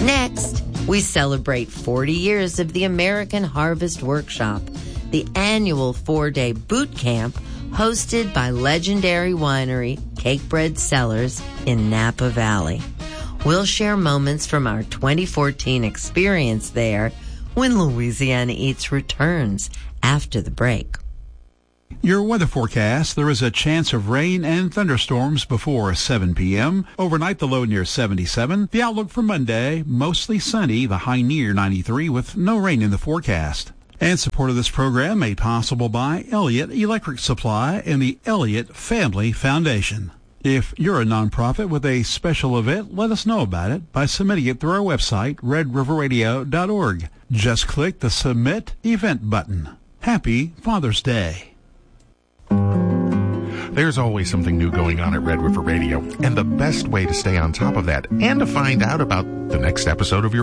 Next, we celebrate 40 years of the American Harvest Workshop, the annual 4-day boot camp hosted by legendary winery Cakebread Cellars in Napa Valley. We'll share moments from our 2014 experience there when Louisiana Eats returns after the break. Your weather forecast: there is a chance of rain and thunderstorms before 7 p.m. Overnight, the low near 77. The outlook for Monday: mostly sunny, the high near 93, with no rain in the forecast. And support of this program made possible by Elliott Electric Supply and the Elliott Family Foundation. If you're a nonprofit with a special event, let us know about it by submitting it through our website, redriverradio.org. Just click the Submit Event button. Happy Father's Day. There's always something new going on at Red River Radio, and the best way to stay on top of that and to find out about the next episode of your